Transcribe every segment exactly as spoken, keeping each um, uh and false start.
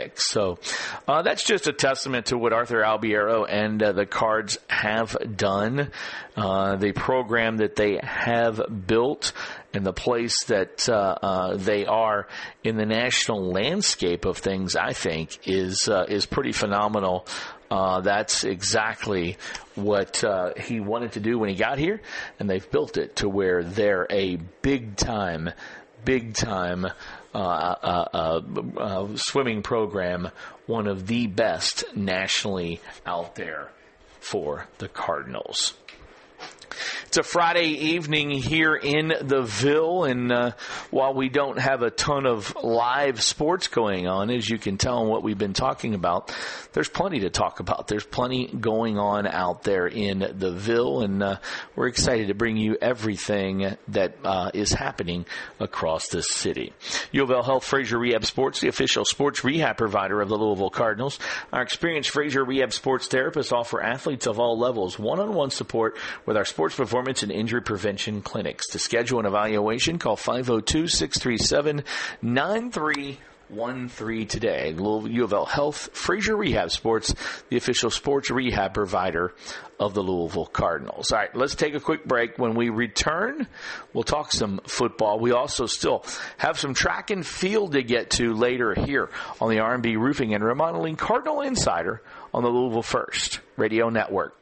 Athletics. So uh, that's just a testament to what Arthur Albiero and uh, the Cards have done, uh, the program that they have built, and the place that uh, uh, they are in the national landscape of things, I think, is uh, is pretty phenomenal. Uh, that's exactly what uh, he wanted to do when he got here, and they've built it to where they're a big-time, big-time uh, uh, uh, uh, swimming program, one of the best nationally out there for the Cardinals. It's a Friday evening here in the Ville, and uh, while we don't have a ton of live sports going on, as you can tell in what we've been talking about, there's plenty to talk about. There's plenty going on out there in the Ville, and uh, we're excited to bring you everything that uh, is happening across this city. U of L Health Fraser Rehab Sports, the official sports rehab provider of the Louisville Cardinals. Our experienced Fraser Rehab Sports therapists offer athletes of all levels one-on-one support with our sports performance and injury prevention clinics. To schedule an evaluation, call five oh two, six three seven, nine three one three today. U of L Health, Fraser Rehab Sports, the official sports rehab provider of the Louisville Cardinals. All right, let's take a quick break. When we return, we'll talk some football. We also still have some track and field to get to later here on the R and B Roofing and Remodeling Cardinal Insider on the Louisville First Radio Network.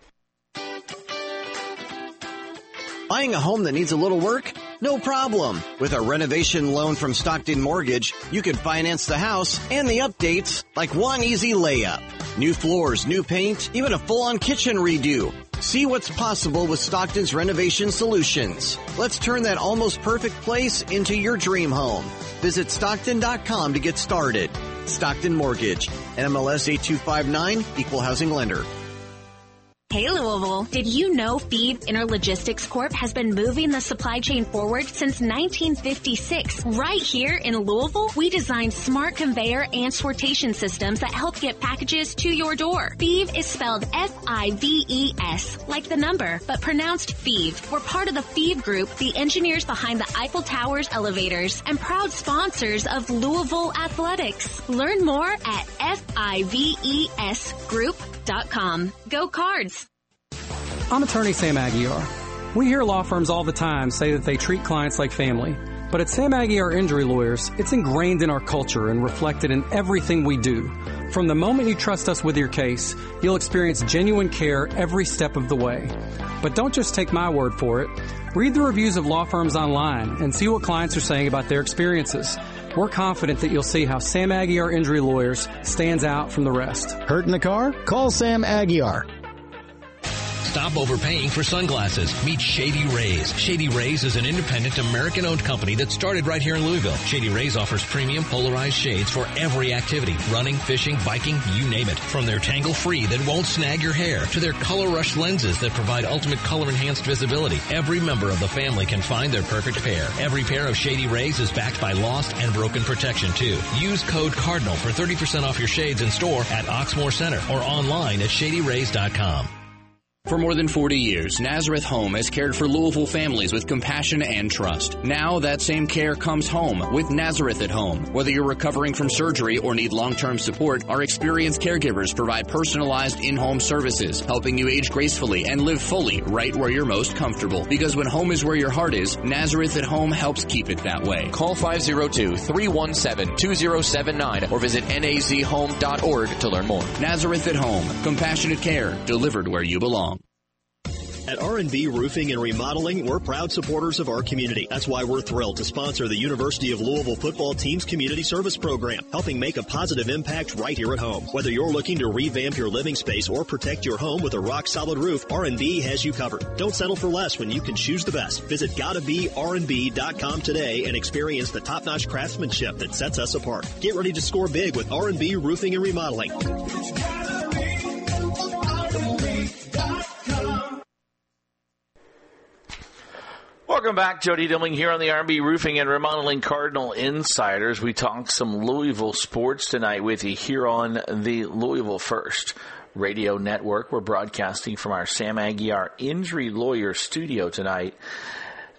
Buying a home that needs a little work? No problem. With a renovation loan from Stockton Mortgage, you can finance the house and the updates like one easy layup. New floors, new paint, even a full-on kitchen redo. See what's possible with Stockton's renovation solutions. Let's turn that almost perfect place into your dream home. Visit Stockton dot com to get started. Stockton Mortgage, N M L S eight two five nine, Equal Housing Lender. Hey Louisville, did you know Phoebe Interlogistics Corp has been moving the supply chain forward since nineteen fifty-six? Right here in Louisville, we designed smart conveyor and sortation systems that help get packages to your door. Phoebe is spelled F I V E S, like the number, but pronounced Phoebe. We're part of the Phoebe Group, the engineers behind the Eiffel Tower's elevators, and proud sponsors of Louisville Athletics. Learn more at F I V E S group dot com. Go Cards! I'm attorney Sam Aguiar. We hear law firms all the time say that they treat clients like family. But at Sam Aguiar Injury Lawyers, it's ingrained in our culture and reflected in everything we do. From the moment you trust us with your case, you'll experience genuine care every step of the way. But don't just take my word for it. Read the reviews of law firms online and see what clients are saying about their experiences. We're confident that you'll see how Sam Aguiar Injury Lawyers stands out from the rest. Hurt in the car? Call Sam Aguiar. Stop overpaying for sunglasses. Meet Shady Rays. Shady Rays is an independent American-owned company that started right here in Louisville. Shady Rays offers premium polarized shades for every activity. Running, fishing, biking, you name it. From their tangle-free that won't snag your hair to their Color Rush lenses that provide ultimate color-enhanced visibility. Every member of the family can find their perfect pair. Every pair of Shady Rays is backed by lost and broken protection, too. Use code CARDINAL for thirty percent off your shades in store at Oxmoor Center or online at shady rays dot com. For more than forty years, Nazareth Home has cared for Louisville families with compassion and trust. Now that same care comes home with Nazareth at Home. Whether you're recovering from surgery or need long-term support, our experienced caregivers provide personalized in-home services, helping you age gracefully and live fully right where you're most comfortable. Because when home is where your heart is, Nazareth at Home helps keep it that way. Call five oh two, three one seven, two oh seven nine or visit N A Z home dot org to learn more. Nazareth at Home. Compassionate care delivered where you belong. At R and B Roofing and Remodeling, we're proud supporters of our community. That's why we're thrilled to sponsor the University of Louisville football team's community service program, helping make a positive impact right here at home. Whether you're looking to revamp your living space or protect your home with a rock-solid roof, R and B has you covered. Don't settle for less when you can choose the best. Visit gotta be R and B dot com today and experience the top-notch craftsmanship that sets us apart. Get ready to score big with R and B Roofing and Remodeling. Welcome back. Jody Dimling here on the R and B Roofing and Remodeling Cardinal Insiders. We talked some Louisville sports tonight with you here on the Louisville First Radio Network. We're broadcasting from our Sam Aguiar Injury Lawyer studio tonight.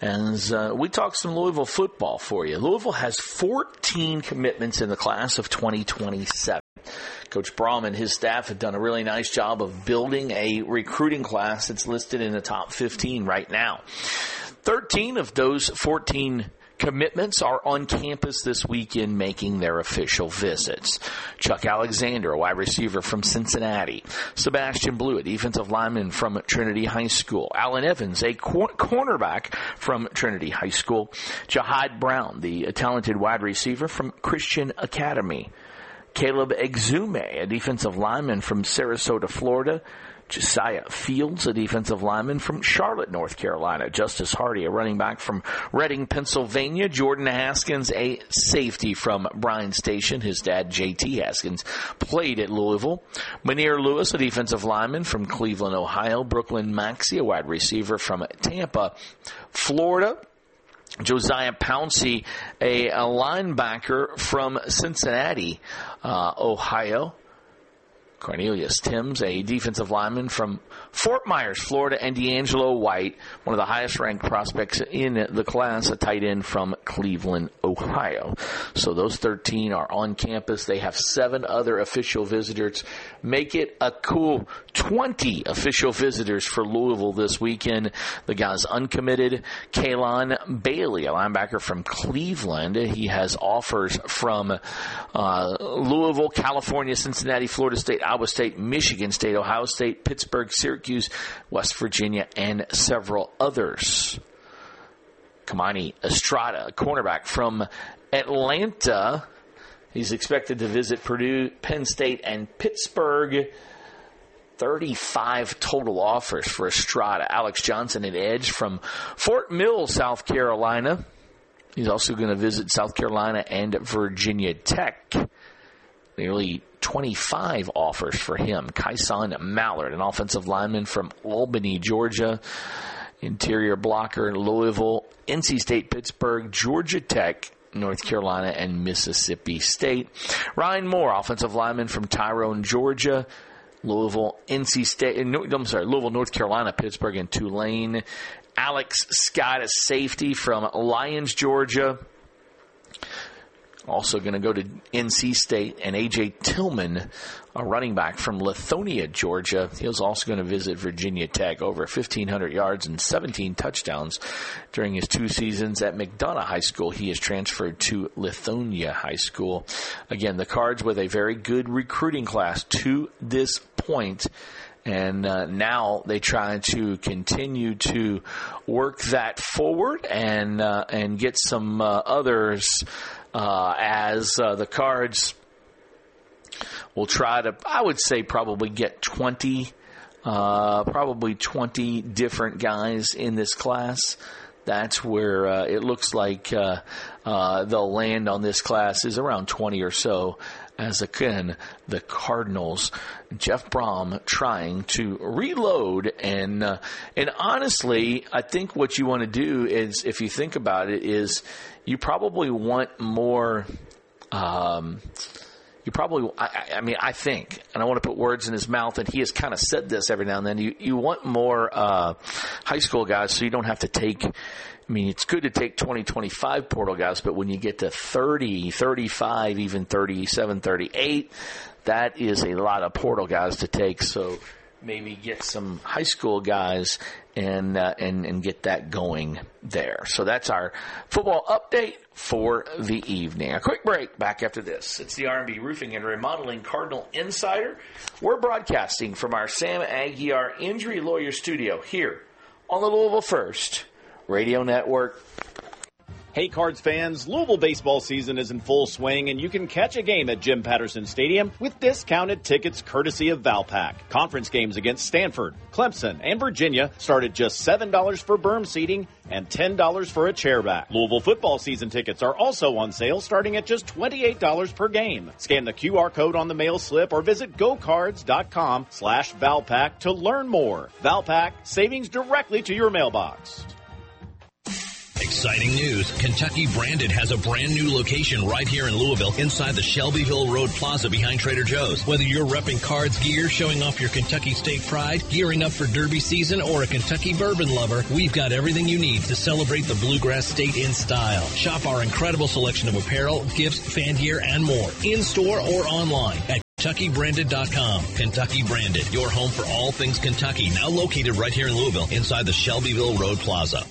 as uh, we talk some Louisville football for you. Louisville has fourteen commitments in the class of twenty twenty-seven. Coach Brom and his staff have done a really nice job of building a recruiting class that's listed in the top fifteen right now. thirteen of those fourteen commitments are on campus this weekend making their official visits. Chuck Alexander, a wide receiver from Cincinnati. Sebastian Blue, a defensive lineman from Trinity High School. Alan Evans, a cor- cornerback from Trinity High School. Jihad Brown, the talented wide receiver from Christian Academy. Caleb Exume, a defensive lineman from Sarasota, Florida. Josiah Fields, a defensive lineman from Charlotte, North Carolina. Justice Hardy, a running back from Reading, Pennsylvania. Jordan Haskins, a safety from Bryan Station. His dad, J T Haskins, played at Louisville. Munir Lewis, a defensive lineman from Cleveland, Ohio. Brooklyn Maxey, a wide receiver from Tampa, Florida. Josiah Pouncey, a, a linebacker from Cincinnati, uh, Ohio. Cornelius Timms, a defensive lineman from Fort Myers, Florida, and D'Angelo White, one of the highest-ranked prospects in the class, a tight end from Cleveland, Ohio. So those thirteen are on campus. They have seven other official visitors. Make it a cool twenty official visitors for Louisville this weekend. The guy's uncommitted. Kaylon Bailey, a linebacker from Cleveland. He has offers from uh, Louisville, California, Cincinnati, Florida State, Iowa State, Michigan State, Ohio State, Pittsburgh, Syracuse, West Virginia, and several others. Kamani Estrada, a cornerback from Atlanta. He's expected to visit Purdue, Penn State, and Pittsburgh. thirty-five total offers for Estrada. Alex Johnson, an edge from Fort Mill, South Carolina. He's also going to visit South Carolina and Virginia Tech. Nearly twenty-five offers for him. Kyson Mallard, an offensive lineman from Albany, Georgia. Interior blocker in Louisville, N C State, Pittsburgh, Georgia Tech, North Carolina, and Mississippi State. Ryan Moore, offensive lineman from Tyrone, Georgia. Louisville, N C State, I'm sorry, Louisville, North Carolina, Pittsburgh, and Tulane. Alex Scott, a safety from Lyons, Georgia. Also going to go to N C State, and A J Tillman, a running back from Lithonia, Georgia. He was also going to visit Virginia Tech, over fifteen hundred yards and seventeen touchdowns during his two seasons at McDonough High School. He is transferred to Lithonia High School. Again, the Cards with a very good recruiting class to this point. And uh, now they try to continue to work that forward and uh, and get some uh, others uh, as uh, the Cards will try to, I would say, probably get twenty, uh, probably twenty different guys in this class. That's where uh, it looks like uh, uh, they'll land on this class is around twenty or so. As again, the Cardinals, Jeff Brom trying to reload. And uh, and honestly, I think what you want to do is, if you think about it, is you probably want more um, – you probably I, – I mean, I think, and I want to put words in his mouth, and he has kind of said this every now and then, you, you want more uh, high school guys so you don't have to take – I mean, it's good to take twenty, twenty-five portal guys, but when you get to thirty, thirty-five, even thirty-seven, thirty-eight, that is a lot of portal guys to take. So maybe get some high school guys and uh, and and get that going there. So that's our football update for the evening. A quick break. Back after this. It's the R and B Roofing and Remodeling Cardinal Insider. We're broadcasting from our Sam Aguiar Injury Lawyer Studio here on the Louisville First Radio Network. Hey, Cards fans, Louisville baseball season is in full swing, and you can catch a game at Jim Patterson Stadium with discounted tickets courtesy of Valpak. Conference games against Stanford, Clemson, and Virginia start at just seven dollars for berm seating and ten dollars for a chairback. Louisville football season tickets are also on sale, starting at just twenty-eight dollars per game. Scan the Q R code on the mail slip or visit gocards.com slash Valpak to learn more. Valpak, savings directly to your mailbox. Exciting news. Kentucky Branded has a brand new location right here in Louisville inside the Shelbyville Road Plaza behind Trader Joe's. Whether you're repping Cards gear, showing off your Kentucky State pride, gearing up for Derby season, or a Kentucky bourbon lover, we've got everything you need to celebrate the Bluegrass State in style. Shop our incredible selection of apparel, gifts, fan gear, and more in-store or online at Kentucky Branded dot com. Kentucky Branded, your home for all things Kentucky, now located right here in Louisville inside the Shelbyville Road Plaza.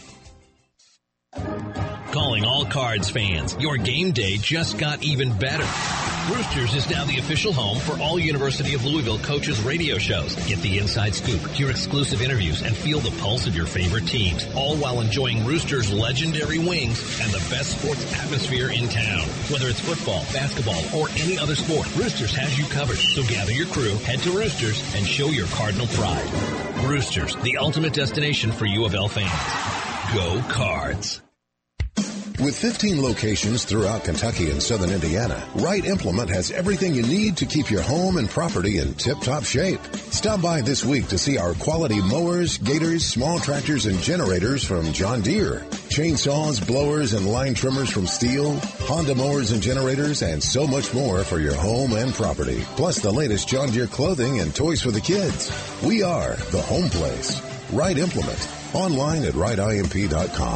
Calling all Cards fans, your game day just got even better. Roosters is now the official home for all University of Louisville coaches' radio shows. Get the inside scoop, hear exclusive interviews, and feel the pulse of your favorite teams, all while enjoying Roosters' legendary wings and the best sports atmosphere in town. Whether it's football, basketball, or any other sport, Roosters has you covered. So gather your crew, head to Roosters, and show your Cardinal pride. Roosters, the ultimate destination for U of L fans. Go Cards. With fifteen locations throughout Kentucky and southern Indiana, Wright Implement has everything you need to keep your home and property in tip-top shape. Stop by this week to see our quality mowers, gators, small tractors, and generators from John Deere. Chainsaws, blowers, and line trimmers from Steel, Honda mowers and generators, and so much more for your home and property. Plus the latest John Deere clothing and toys for the kids. We are the home place. Wright Implement. Online at wright I M P dot com.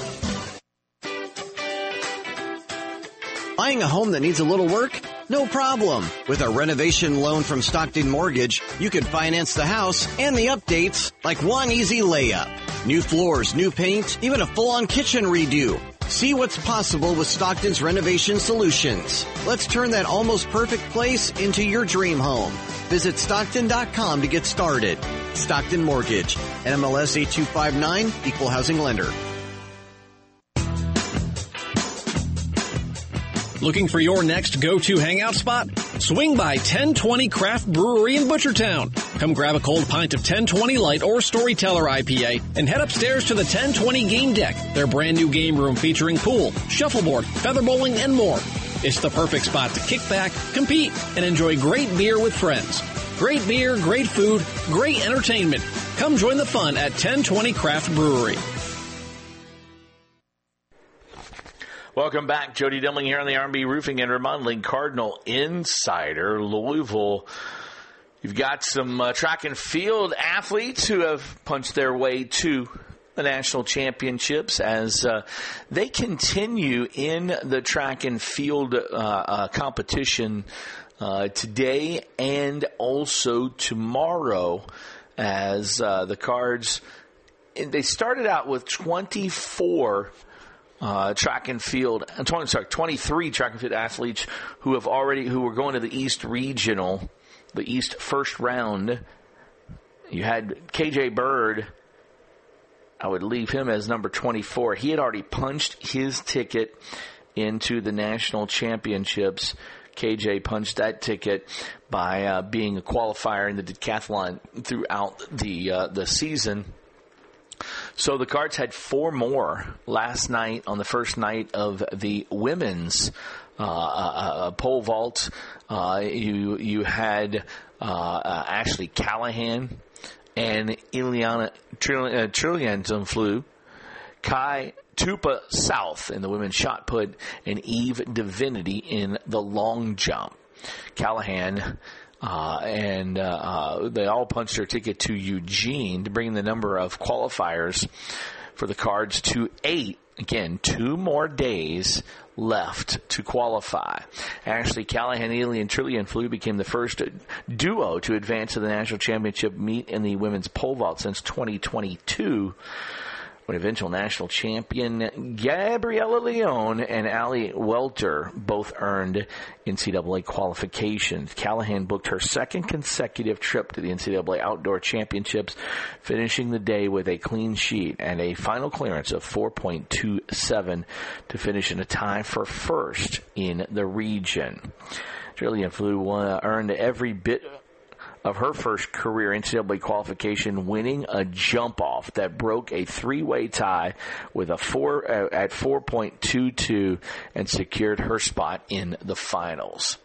Buying a home that needs a little work? No problem. With a renovation loan from Stockton Mortgage, you can finance the house and the updates like one easy layup. New floors, new paint, even a full-on kitchen redo. See what's possible with Stockton's renovation solutions. Let's turn that almost perfect place into your dream home. Visit Stockton dot com to get started. Stockton Mortgage, N M L S eight two five nine, Equal Housing Lender. Looking for your next go-to hangout spot? Swing by ten twenty Craft Brewery in Butchertown. Come grab a cold pint of ten twenty Light or Storyteller I P A and head upstairs to the ten twenty Game Deck, their brand new game room featuring pool, shuffleboard, feather bowling, and more. It's the perfect spot to kick back, compete, and enjoy great beer with friends. Great beer, great food, great entertainment. Come join the fun at ten twenty Craft Brewery. Welcome back. Jody Demling here on the R and B Roofing and Remodeling Cardinal Insider. Louisville, you've got some uh, track and field athletes who have punched their way to the national championships as uh, they continue in the track and field uh, uh, competition uh, today and also tomorrow as uh, the Cards, they started out with twenty-four Uh, track and field, twenty, sorry, twenty-three track and field athletes who have already, who were going to the East Regional, the East first round. You had K J Bird. I would leave him as number twenty-four. He had already punched his ticket into the national championships. K J punched that ticket by uh, being a qualifier in the decathlon throughout the uh, the season. So the Cards had four more last night on the first night of the women's uh, uh, pole vault. Uh, you you had uh, uh, Ashley Callahan and Ileana Trillianton Kai Tupa South in the women's shot put, and Eve Divinity in the long jump. Callahan Uh, and uh, uh, they all punched their ticket to Eugene to bring the number of qualifiers for the Cards to eight. Again, two more days left to qualify. Ashley Callahan, Elian Trillian Flew became the first duo to advance to the national championship meet in the women's pole vault since twenty twenty-two. When eventual national champion Gabriella Leone and Allie Welter both earned N C double A qualifications. Callahan booked her second consecutive trip to the N C double A Outdoor Championships, finishing the day with a clean sheet and a final clearance of four point two seven to finish in a tie for first in the region. Trillian Flew earned every bit of her first career N C double A qualification, winning a jump-off that broke a three-way tie with a four uh, at four point two two and secured her spot in the finals.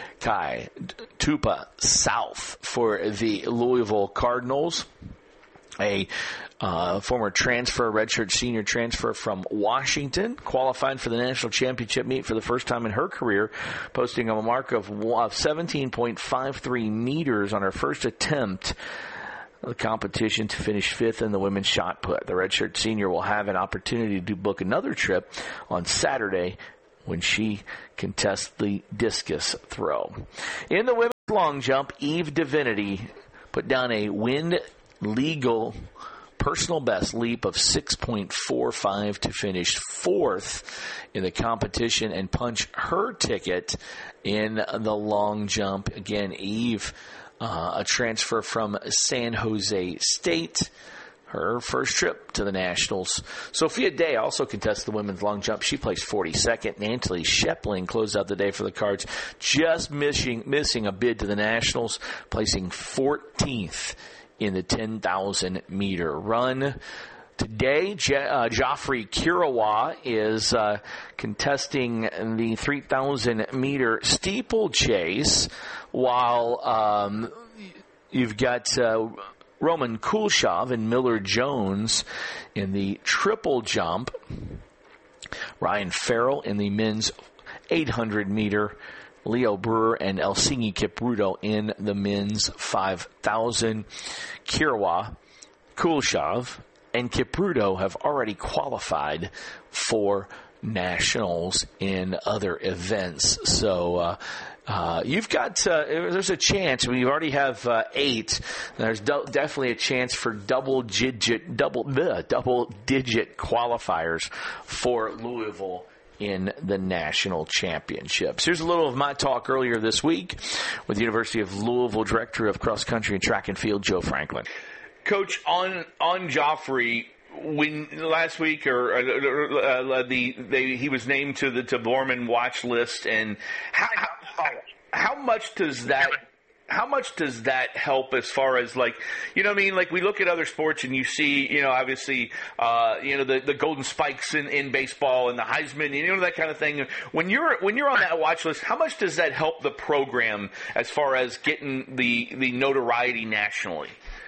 Kai Tupa South for the Louisville Cardinals A uh, former transfer, redshirt senior transfer from Washington, qualified for the national championship meet for the first time in her career, posting a mark of seventeen point five three meters on her first attempt of the competition to finish fifth in the women's shot put. The redshirt senior will have an opportunity to book another trip on Saturday when she contests the discus throw. In the women's long jump, Eve Divinity put down a wind legal personal best leap of six point four five to finish fourth in the competition and punch her ticket in the long jump. Again, Eve, uh, a transfer from San Jose State, her first trip to the Nationals. Sophia Day also contests the women's long jump. She placed forty-second. Natalie Shepling closed out the day for the Cards, just missing, missing a bid to the Nationals, placing fourteenth in the ten thousand meter run. Today, Je- uh, Joffrey Kirawa is uh, contesting the three thousand meter steeplechase, while um, you've got uh, Roman Kulshov and Miller Jones in the triple jump. Ryan Farrell in the men's eight hundred meter. Leo Brewer and Elsingi Kipruto in the men's five thousand. Kirawa, Kulshov, and Kipruto have already qualified for nationals in other events. So uh, uh, you've got uh, there's a chance. We already have uh, eight. There's do- definitely a chance for double digit double uh, double digit qualifiers for Louisville in the national championships. Here's a little of my talk earlier this week with the University of Louisville Director of Cross Country and Track and Field, Joe Franklin. Coach, on on Joffrey, when last week or uh, uh, the they, he was named to the to Borman watch list, and how, how how much does that how much does that help as far as, like, you know what I mean? Like, we look at other sports and you see, you know, obviously, uh, you know, the, the Golden Spikes in, in baseball and the Heisman, you know, that kind of thing. When you're, when you're on that watch list, how much does that help the program as far as getting the, the notoriety nationally?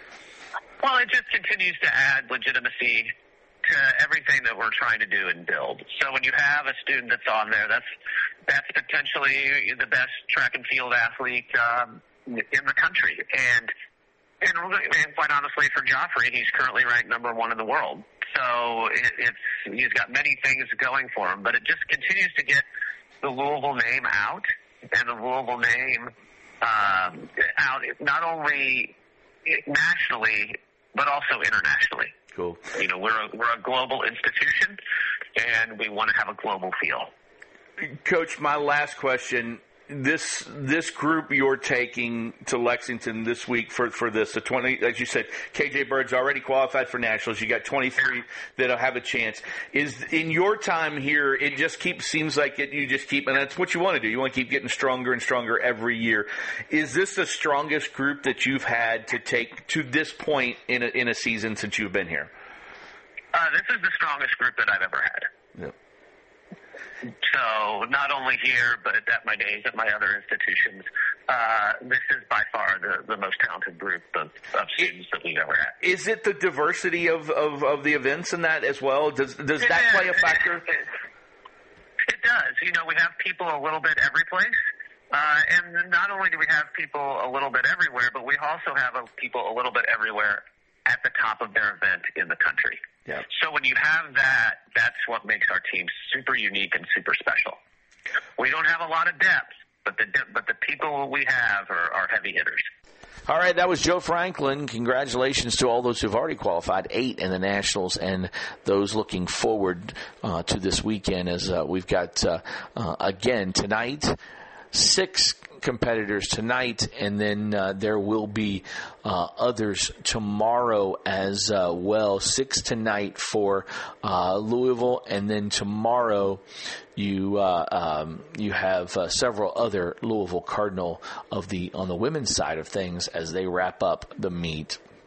Well, it just continues to add legitimacy to everything that we're trying to do and build. So when you have a student that's on there, that's, that's potentially the best track and field athlete, um, in the country. And, and, and quite honestly, for Joffrey, he's currently ranked number one in the world. So it, it's, he's got many things going for him, but it just continues to get the Louisville name out, and the Louisville name um, out not only nationally, but also internationally. Cool. You know, we're a, we're a global institution, and we want to have a global feel. Coach, my last question. This this group you're taking to Lexington this week for, for this, the twenty, as you said, K J Bird's already qualified for nationals. You got twenty-three that'll have a chance. Is in your time here, it just keeps seems like it. You just keep, and that's what you want to do. You want to keep getting stronger and stronger every year. Is this the strongest group that you've had to take to this point in a, in a season since you've been here? Uh, this is the strongest group that I've ever had. Yeah. So not only here, but at my days at my other institutions, uh, this is by far the, the most talented group of, of students that we've ever had. Is it the diversity of, of, of the events in that as well? Does does that it play a factor? It, it does. You know, we have people a little bit every place. Uh, and not only do we have people a little bit everywhere, but we also have a, people a little bit everywhere at the top of their event in the country. Yeah. So when you have that, that's what makes our team super unique and super special. We don't have a lot of depth, but the but the people we have are, are heavy hitters. All right, that was Joe Franklin. Congratulations to all those who've already qualified, eight in the Nationals, and those looking forward uh, to this weekend as uh, we've got, uh, uh, again, tonight, six competitors tonight, and then uh, there will be uh, others tomorrow as uh, well. Six tonight for uh, Louisville, and then tomorrow you uh, um, you have uh, several other Louisville Cardinal of the on the women's side of things as they wrap up the meet.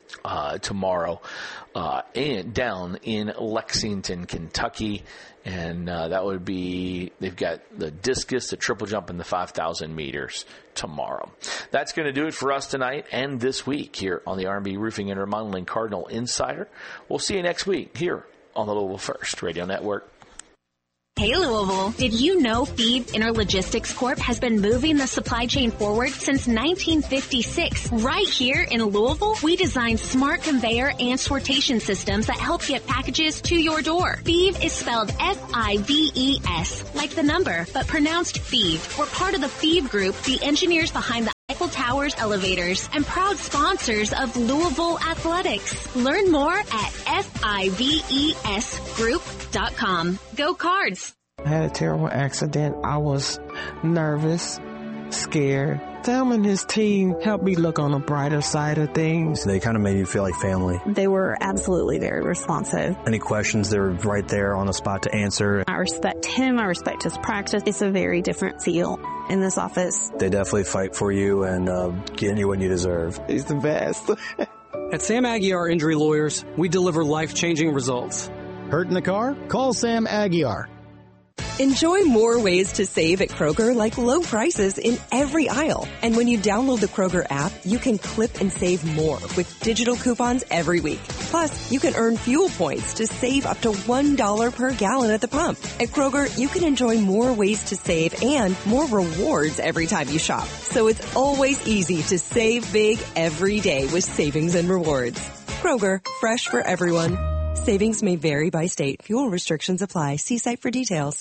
uh, tomorrow uh, and down in Lexington, Kentucky. And uh, that would be, they've got the discus, the triple jump, and the five thousand meters tomorrow. That's going to do it for us tonight and this week here on the R and B Roofing and Remodeling Cardinal Insider. We'll see you next week here on the Louisville First Radio Network. Hey Louisville, did you know Phoebe Interlogistics Corp has been moving the supply chain forward since nineteen fifty-six? Right here in Louisville, we design smart conveyor and sortation systems that help get packages to your door. Phoebe is spelled F I V E S, like the number, but pronounced Phoebe. We're part of the Phoebe Group, the engineers behind the Eiffel Towers elevators, and proud sponsors of Louisville Athletics. Learn more at F I V E S group dot com. Go Cards! I had a terrible accident. I was nervous, scared. Sam and his team helped me look on the brighter side of things. They kind of made you feel like family. They were absolutely very responsive. Any questions, they were right there on the spot to answer. I respect him. I respect his practice. It's a very different feel in this office. They definitely fight for you and uh, getting you what you deserve. He's the best. At Sam Aguiar Injury Lawyers, we deliver life-changing results. Hurt in the car? Call Sam Aguiar. Enjoy more ways to save at Kroger, like low prices in every aisle. And when you download the Kroger app, you can clip and save more with digital coupons every week. Plus, you can earn fuel points to save up to one dollar per gallon at the pump. At Kroger, you can enjoy more ways to save and more rewards every time you shop. So it's always easy to save big every day with savings and rewards. Kroger, fresh for everyone. Savings may vary by state. Fuel restrictions apply. See site for details.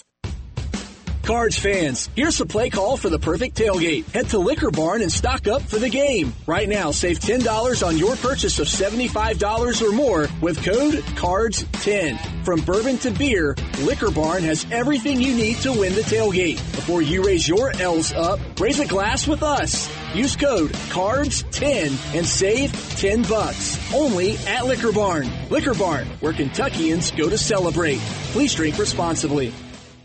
Cards fans, here's the play call for the perfect tailgate. Head to Liquor Barn and stock up for the game. Right now, save ten dollars on your purchase of seventy-five dollars or more with code cards ten. From bourbon to beer, Liquor Barn has everything you need to win the tailgate. Before you raise your L's up, raise a glass with us. Use code cards ten and save ten bucks. Only at Liquor Barn. Liquor Barn, where Kentuckians go to celebrate. Please drink responsibly.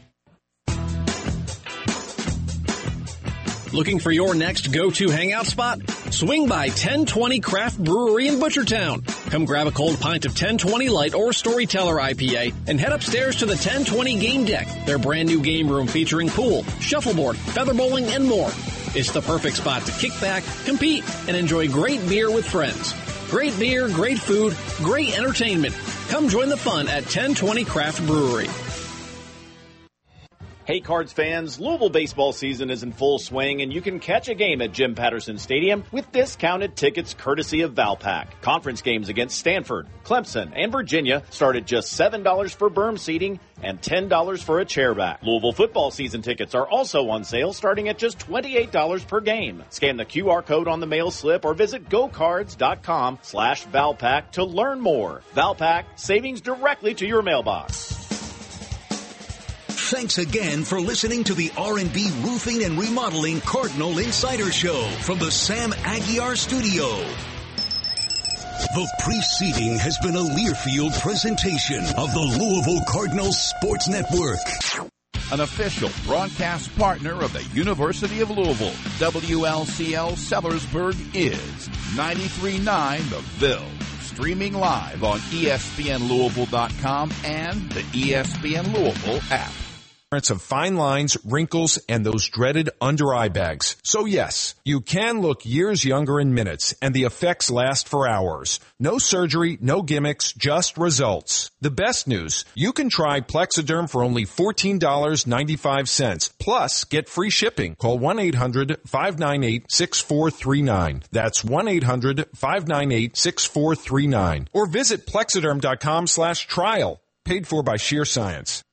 Looking for your next go-to hangout spot? Swing by ten twenty Craft Brewery in Butchertown. Come grab a cold pint of ten twenty Light or Storyteller I P A and head upstairs to the ten twenty Game Deck, their brand new game room featuring pool, shuffleboard, feather bowling, and more. It's the perfect spot to kick back, compete, and enjoy great beer with friends. Great beer, great food, great entertainment. Come join the fun at ten twenty Craft Brewery. Hey Cards fans, Louisville baseball season is in full swing and you can catch a game at Jim Patterson Stadium with discounted tickets courtesy of Valpak. Conference games against Stanford, Clemson, and Virginia start at just seven dollars for berm seating and ten dollars for a chairback. Louisville football season tickets are also on sale starting at just twenty-eight dollars per game. Scan the Q R code on the mail slip or visit gocards.com slash Valpak to learn more. Valpak, savings directly to your mailbox. Thanks again for listening to the R and B Roofing and Remodeling Cardinal Insider Show from the Sam Aguiar Studio. The preceding has been a Learfield presentation of the Louisville Cardinals Sports Network. An official broadcast partner of the University of Louisville, W L C L Sellersburg is ninety-three point nine The Ville. Streaming live on E S P N Louisville dot com and the E S P N Louisville app. Of fine lines, wrinkles, and those dreaded under-eye bags. So yes, you can look years younger in minutes, and the effects last for hours. No surgery, no gimmicks, just results. The best news, you can try Plexiderm for only fourteen dollars and ninety-five cents, plus get free shipping. Call one eight hundred five nine eight six four three nine. That's one eight hundred five nine eight six four three nine. Or visit Plexiderm dot com slash trial. Paid for by Sheer Science.